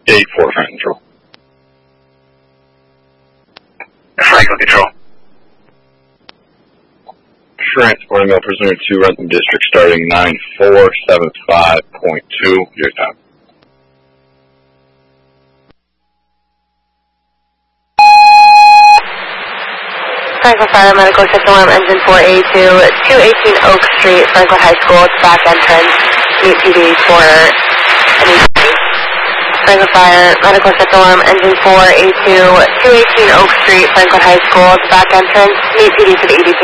8-4 Franklin Control. Franklin Control. Transporting male prisoner to Renton District starting 9475.2. Your time. Franklin Fire Medical System Alarm Engine 482, 218 Oak Street, Franklin High School, it's back entrance, meet PD for an EDP. Franklin Fire Medical System Alarm Engine 482, 218 Oak Street, Franklin High School, it's back entrance, meet PD for the EDP.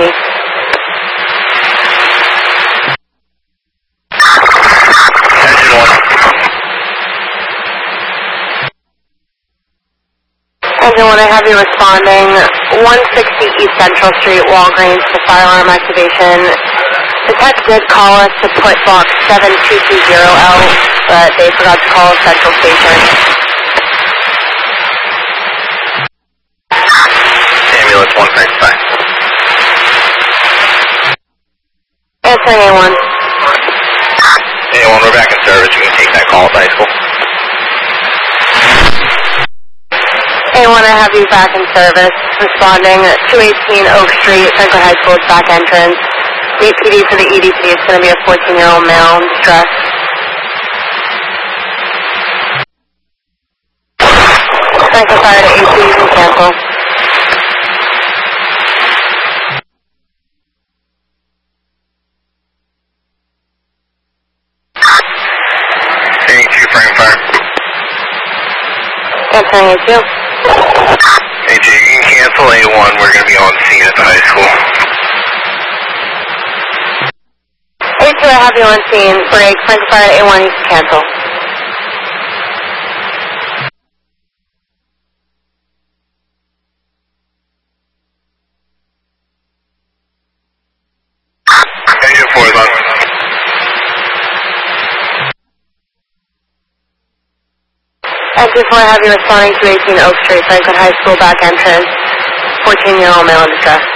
Engine 1. Engine 1, I have you responding 160 East Central Street, Walgreens, to fire alarm activation. The tech did call us to put box 7220 out, but they forgot to call Central Station. Ambulance 135. Answering A1. A1, we're back in service. You can take that call at high school. A1, I have you back in service, responding 218 Oak Street, Franklin High School, back entrance. Meet PD for the EDP. It's going to be a 14-year-old male in distress. Franklin Fire to AC, you can cancel. A2, Franklin Fire. Answering A2. A2, you can cancel A1. We're going to be on scene at the high school. A2, I have you on scene. Break. Franklin Fire to A1, you can cancel. Engine 4 is on. Engine 4, I have you responding to 18 Oak Street, Franklin High School, back entrance. 14-year-old male in distress.